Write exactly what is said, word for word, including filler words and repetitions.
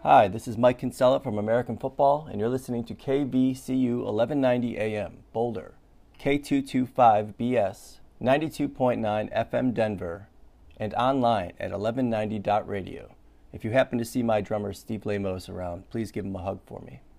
Hi, this is Mike Kinsella from American Football, and you're listening to K B C U eleven ninety A M, Boulder, K two twenty-five B S, ninety-two point nine F M Denver, and online at eleven ninety dot radio. If you happen to see my drummer Steve Lamos around, please give him a hug for me.